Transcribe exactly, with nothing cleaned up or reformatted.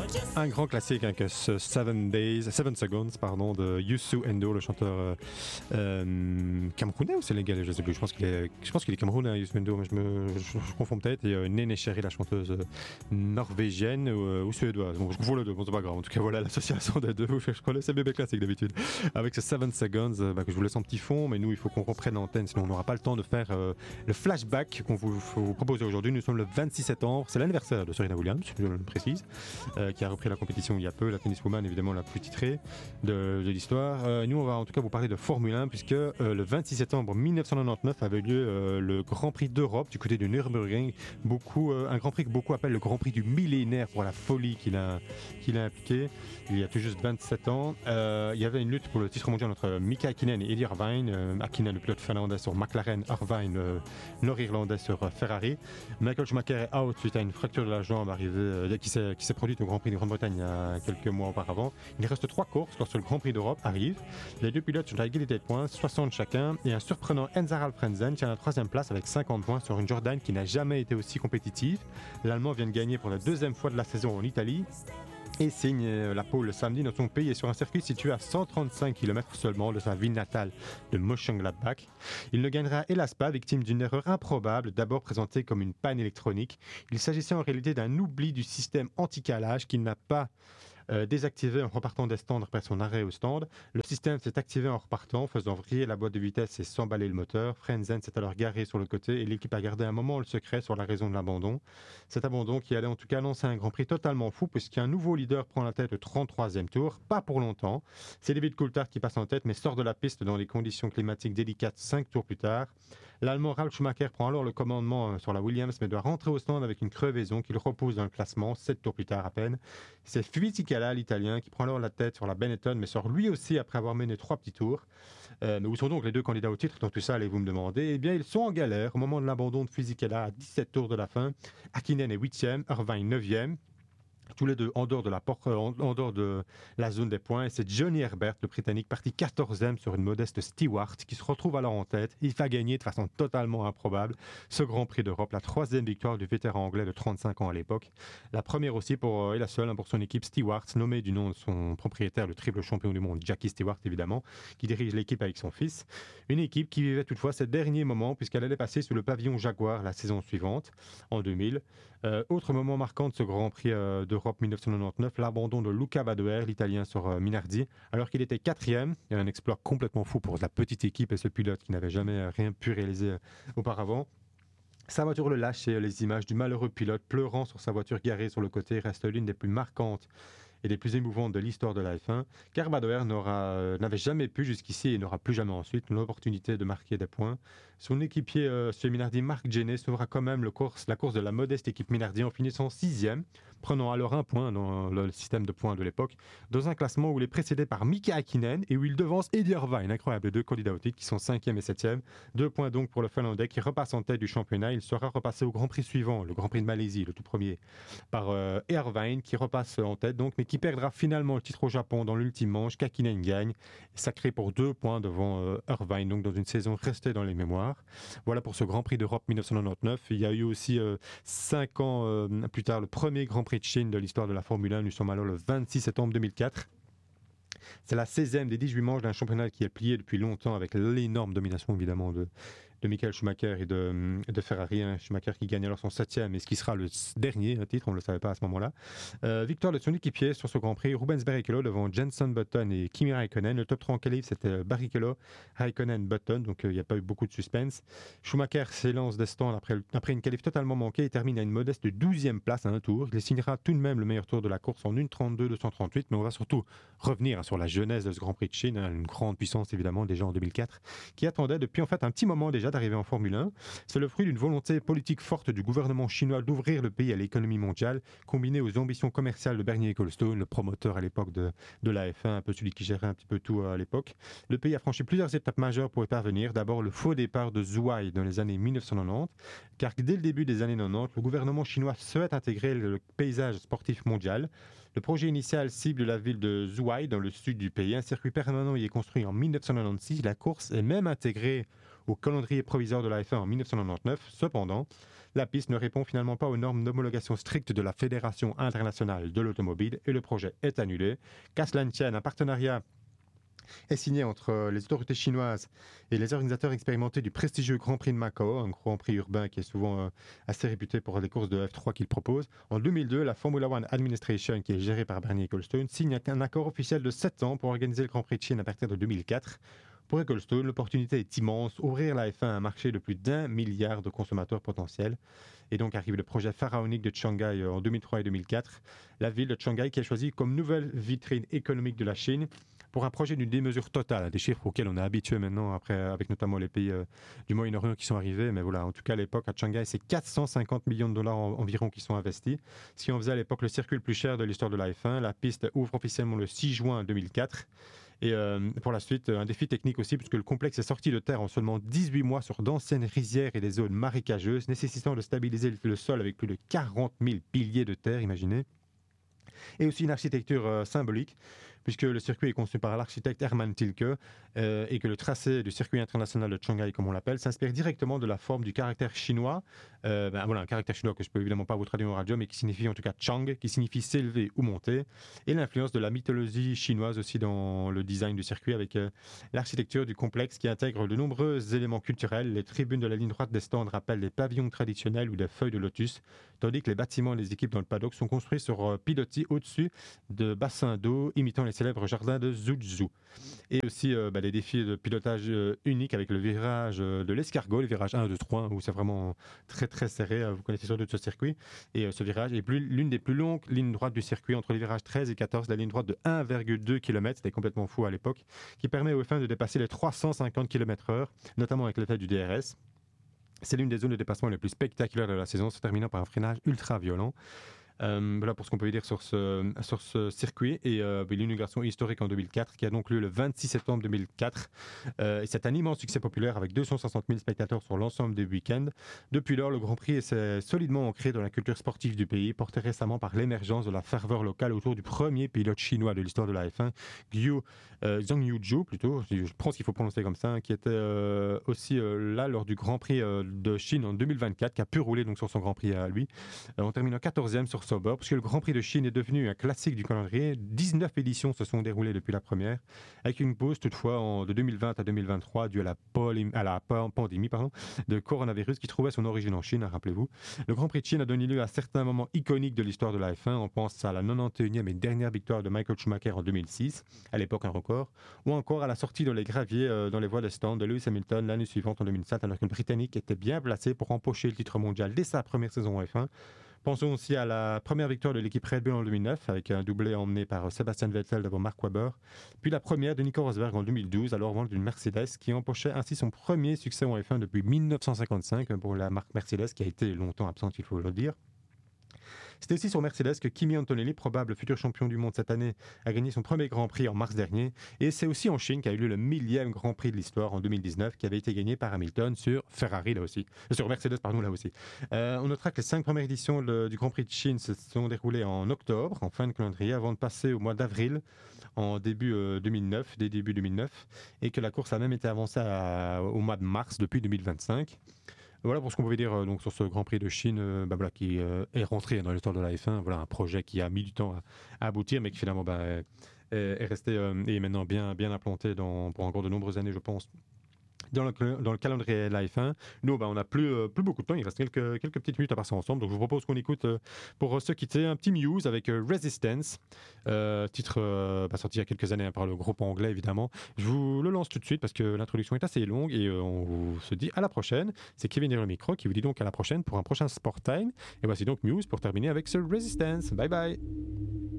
Un grand classique avec ce Seven Days, Seven Seconds, pardon, de Youssou N'Dour, le chanteur euh, euh, camerounais ou sénégalais, je sais plus. Je pense qu'il est, je pense qu'il est camerounais, Youssou N'Dour, mais je me, je, je confonds peut-être. Et euh, Néné Chéri, la chanteuse euh, norvégienne ou, euh, ou suédoise. Bon, je confonds les deux. Bon, c'est pas grave. En tout cas, voilà l'association des deux. Je connais ces bébés classiques d'habitude. Avec ce Seven Seconds, euh, bah, que je vous laisse en petit fond, mais nous, il faut qu'on reprenne l'antenne, sinon on n'aura pas le temps de faire euh, le flashback qu'on vous, vous propose aujourd'hui. Nous sommes le vingt-six septembre. C'est l'anniversaire de Serena Williams, je le précise, euh, qui a repris la compétition il y a peu, la tenniswoman évidemment la plus titrée de, de l'histoire. Euh, nous on va en tout cas vous parler de Formule un puisque euh, le vingt-six septembre mille neuf cent quatre-vingt-dix-neuf avait lieu euh, le Grand Prix d'Europe du côté du Nürburgring, beaucoup, euh, un Grand Prix que beaucoup appellent le Grand Prix du millénaire pour la folie qu'il a, qu'il a impliqué il y a tout juste vingt-sept ans. Euh, il y avait une lutte pour le titre mondial entre Mika Häkkinen et Eddie Irvine. Euh, Häkkinen le pilote finlandais sur McLaren, Irvine euh, nord-irlandais sur euh, Ferrari. Michael Schumacher est out suite à une fracture de la jambe arrivée, euh, qui, s'est, qui s'est produite au Grand Prix de Grande-Bretagne il y a quelques mois auparavant. Il reste trois courses lorsque le Grand Prix d'Europe arrive. Les deux pilotes sont à égalité de points, soixante chacun, et un surprenant Enzo Frentzen tient la troisième place avec cinquante points sur une Jordan qui n'a jamais été aussi compétitive. L'Allemand vient de gagner pour la deuxième fois de la saison en Italie et signe la pole le samedi dans son pays et sur un circuit situé à cent trente-cinq kilomètres seulement de sa ville natale de Mönchengladbach. Il ne gagnera hélas pas, victime d'une erreur improbable, d'abord présentée comme une panne électronique. Il s'agissait en réalité d'un oubli du système anti-calage qu'il n'a pas Euh, désactivé en repartant des stands après son arrêt au stand. Le système s'est activé en repartant, faisant vriller la boîte de vitesse et s'emballer le moteur. Frentzen s'est alors garé sur le côté et l'équipe a gardé un moment le secret sur la raison de l'abandon. Cet abandon qui allait en tout cas lancer un Grand Prix totalement fou puisqu'un nouveau leader prend la tête au trente-troisième tour, pas pour longtemps. C'est David Coulthard qui passe en tête mais sort de la piste dans des conditions climatiques délicates cinq tours plus tard. L'Allemand Ralf Schumacher prend alors le commandement sur la Williams mais doit rentrer au stand avec une crevaison qu'il repousse dans le classement sept tours plus tard à peine. C'est Fisichella, l'Italien, qui prend alors la tête sur la Benetton, mais sort lui aussi après avoir mené trois petits tours. Euh, mais où sont donc les deux candidats au titre dans tout ça, allez-vous me demander? Eh bien, ils sont en galère au moment de l'abandon de Fisichella à dix-sept tours de la fin. Häkkinen est huitième, Irvine neuvième. Tous les deux en dehors de la porte, en, en dehors de la zone des points. Et c'est Johnny Herbert, le Britannique, parti quatorzième sur une modeste Stewart, qui se retrouve alors en tête. Il va gagner de façon totalement improbable ce Grand Prix d'Europe, la troisième victoire du vétéran anglais de trente-cinq ans à l'époque. La première aussi pour, et la seule hein, pour son équipe Stewart, nommée du nom de son propriétaire, le triple champion du monde, Jackie Stewart évidemment, qui dirige l'équipe avec son fils. Une équipe qui vivait toutefois ses derniers moments puisqu'elle allait passer sous le pavillon Jaguar la saison suivante, en deux mille. Euh, autre moment marquant de ce Grand Prix euh, d'Europe mille neuf cent quatre-vingt-dix-neuf, l'abandon de Luca Badoer, l'Italien sur euh, Minardi, alors qu'il était quatrième. Il y a un exploit complètement fou pour la petite équipe et ce pilote qui n'avait jamais euh, rien pu réaliser euh, auparavant. Sa voiture le lâche et les images du malheureux pilote pleurant sur sa voiture garée sur le côté restent l'une des plus marquantes et des plus émouvantes de l'histoire de la F un, car Badoer n'aura, n'avait jamais pu jusqu'ici et n'aura plus jamais ensuite l'opportunité de marquer des points. Son équipier euh, chez Minardi, Marc Gené, sauvera quand même le course, la course de la modeste équipe Minardi en finissant sixième, prenant alors un point dans le système de points de l'époque, dans un classement où il est précédé par Mika Häkkinen et où il devance Eddie Irvine, incroyable, les deux candidats au titre qui sont cinquième et septième. Deux points donc pour le Finlandais qui repasse en tête du championnat. Il sera repassé au Grand Prix suivant, le Grand Prix de Malaisie, le tout premier, par euh, Irvine qui repasse en tête donc, mais qui perdra finalement le titre au Japon dans l'ultime manche qu'Häkkinen gagne, sacré pour deux points devant euh, Irvine, donc dans une saison restée dans les mémoires. Voilà pour ce Grand Prix d'Europe mille neuf cent quatre-vingt-dix-neuf. Il y a eu aussi euh, cinq ans euh, plus tard le premier Grand Prix de Chine de l'histoire de la Formule un. Nous sommes alors le vingt-six septembre deux mille quatre. C'est la seizième des dix-huit manches d'un championnat qui est plié depuis longtemps avec l'énorme domination évidemment de, de Michael Schumacher et de, de Ferrari. Hein. Schumacher qui gagne alors son septième et ce qui sera le dernier titre, on ne le savait pas à ce moment-là. Euh, victoire de son équipier sur ce Grand Prix, Rubens Barrichello devant Jenson Button et Kimi Räikkönen. Le top trois en qualif, c'était Barrichello, Räikkönen, Button, donc il euh, n'y a pas eu beaucoup de suspense. Schumacher s'élance des stands après, après une qualif totalement manquée et termine à une modeste douzième place à un tour. Il signera tout de même le meilleur tour de la course en une trente-deux deux cent trente-huit, mais on va surtout revenir sur la genèse de ce Grand Prix de Chine, hein, une grande puissance évidemment déjà en deux mille quatre, qui attendait depuis en fait un petit moment déjà d'arriver en Formule un. C'est le fruit d'une volonté politique forte du gouvernement chinois d'ouvrir le pays à l'économie mondiale, combinée aux ambitions commerciales de Bernie Ecclestone, le promoteur à l'époque de, de la F un, un peu celui qui gérait un petit peu tout à l'époque. Le pays a franchi plusieurs étapes majeures pour y parvenir. D'abord le faux départ de Zhuhai dans les années mille neuf cent quatre-vingt-dix, car dès le début des années quatre-vingt-dix, le gouvernement chinois souhaite intégrer le paysage sportif mondial. Le projet initial cible la ville de Zhuhai dans le sud du pays. Un circuit permanent y est construit en mille neuf cent quatre-vingt-seize. La course est même intégrée au calendrier provisoire de la F un en mille neuf cent quatre-vingt-dix-neuf. Cependant, La piste ne répond finalement pas aux normes d'homologation strictes de la Fédération internationale de l'automobile et le projet est annulé. Qu'à cela ne tienne, un partenariat est signé entre les autorités chinoises et les organisateurs expérimentés du prestigieux Grand Prix de Macao, un Grand Prix urbain qui est souvent euh, assez réputé pour les courses de F trois qu'il propose. En deux mille deux, la Formula One Administration, qui est gérée par Bernie Ecclestone, signe un accord officiel de sept ans pour organiser le Grand Prix de Chine à partir de deux mille quatre. Pour Ecclestone, l'opportunité est immense, ouvrir la F un à un marché de plus d'un milliard de consommateurs potentiels. Et donc arrive le projet pharaonique de Shanghai en deux mille trois et deux mille quatre. La ville de Shanghai qui est choisie comme nouvelle vitrine économique de la Chine pour un projet d'une démesure totale, des chiffres auxquels on est habitué maintenant, après, avec notamment les pays euh, du Moyen-Orient qui sont arrivés. Mais voilà, en tout cas, à l'époque, à Shanghai, c'est quatre cent cinquante millions de dollars en, environ qui sont investis. Ce qui en faisait à l'époque le circuit le plus cher de l'histoire de la F un. La piste ouvre officiellement le six juin deux mille quatre. Et euh, pour la suite, un défi technique aussi, puisque le complexe est sorti de terre en seulement dix-huit mois sur d'anciennes rizières et des zones marécageuses, nécessitant de stabiliser le sol avec plus de quarante mille piliers de terre, imaginez. Et aussi une architecture euh, symbolique, puisque le circuit est conçu par l'architecte Hermann Tilke euh, et que le tracé du circuit international de Shanghai, comme on l'appelle, s'inspire directement de la forme du caractère chinois. Euh, ben, voilà, un caractère chinois que je peux évidemment pas vous traduire en radio, mais qui signifie en tout cas Chang, qui signifie s'élever ou monter, et l'influence de la mythologie chinoise aussi dans le design du circuit, avec euh, l'architecture du complexe qui intègre de nombreux éléments culturels. Les tribunes de la ligne droite des stands rappellent des pavillons traditionnels ou des feuilles de lotus, tandis que les bâtiments et les équipes dans le paddock sont construits sur euh, pilotis au-dessus de bassins d'eau imitant les célèbres jardins de Zhuzhou. Et aussi euh, bah, des défis de pilotage euh, uniques avec le virage euh, de l'escargot, le virage un, deux, trois, où c'est vraiment très très serré, euh, vous connaissez sans doute ce circuit. Et euh, ce virage est plus, l'une des plus longues lignes droites du circuit, entre les virages treize et quatorze, la ligne droite de un virgule deux kilomètres, c'était complètement fou à l'époque, qui permet au F un de dépasser les trois cent cinquante kilomètres heure, notamment avec l'effet du D R S. C'est l'une des zones de dépassement les plus spectaculaires de la saison, se terminant par un freinage ultra violent. Euh, voilà pour ce qu'on peut dire sur ce, sur ce circuit et euh, l'inauguration historique en deux mille quatre qui a donc lieu le vingt-six septembre deux mille quatre. Euh, et c'est un immense succès populaire avec deux cent soixante mille spectateurs sur l'ensemble des week-ends. Depuis lors, le Grand Prix s'est solidement ancré dans la culture sportive du pays, porté récemment par l'émergence de la ferveur locale autour du premier pilote chinois de l'histoire de la F un, Guo, euh, Zhang Yuzhou plutôt, je pense qu'il faut prononcer comme ça, hein, qui était euh, aussi euh, là lors du Grand Prix euh, de Chine en deux mille vingt-quatre, qui a pu rouler donc sur son Grand Prix à lui, euh, en terminant quatorzième sur Sauber, puisque le Grand Prix de Chine est devenu un classique du calendrier. dix-neuf éditions se sont déroulées depuis la première, avec une pause toutefois en, de deux mille vingt à deux mille vingt-trois due à la, poly, à la pandémie pardon, de coronavirus qui trouvait son origine en Chine, rappelez-vous. Le Grand Prix de Chine a donné lieu à certains moments iconiques de l'histoire de la F un. On pense à la quatre-vingt-onze e et dernière victoire de Michael Schumacher en deux mille six, à l'époque un record, ou encore à la sortie dans les graviers euh, dans les voies des stands de Lewis Hamilton l'année suivante en deux mille sept, alors que le Britannique était bien placé pour empocher le titre mondial dès sa première saison en F un. Pensons aussi à la première victoire de l'équipe Red Bull en deux mille neuf, avec un doublé emmené par Sebastian Vettel devant Mark Webber, puis la première de Nico Rosberg en deux mille douze, alors vente d'une Mercedes, qui empochait ainsi son premier succès en F un depuis mille neuf cent cinquante-cinq pour la marque Mercedes, qui a été longtemps absente, il faut le dire. C'était aussi sur Mercedes que Kimi Antonelli, probable futur champion du monde cette année, a gagné son premier Grand Prix en mars dernier. Et c'est aussi en Chine qu'a eu lieu le millième Grand Prix de l'histoire en deux mille dix-neuf, qui avait été gagné par Hamilton sur Ferrari là aussi, euh, sur Mercedes pardon là aussi. Euh, on notera que les cinq premières éditions le, du Grand Prix de Chine se sont déroulées en octobre, en fin de calendrier, avant de passer au mois d'avril en début euh, deux mille neuf, dès début deux mille neuf, et que la course a même été avancée à, au mois de mars depuis deux mille vingt-cinq. Voilà pour ce qu'on pouvait dire euh, donc, sur ce Grand Prix de Chine euh, bah, voilà, qui euh, est rentré dans l'histoire de la F un. Voilà un projet qui a mis du temps à, à aboutir, mais qui finalement bah, est, est resté euh, et est maintenant bien, bien implanté dans, pour encore de nombreuses années, je pense, dans le, dans le calendrier de la F un. Nous, bah, on n'a plus, euh, plus beaucoup de temps, il reste quelques, quelques petites minutes à passer ensemble, donc je vous propose qu'on écoute, euh, pour se quitter, un petit Muse avec euh, Resistance, euh, titre euh, bah, sorti il y a quelques années hein, par le groupe anglais évidemment. Je vous le lance tout de suite parce que l'introduction est assez longue et euh, on vous se dit à la prochaine. C'est Kevin derrière le micro qui vous dit donc à la prochaine pour un prochain Sport Time. Et voici donc Muse pour terminer avec ce Resistance. Bye bye.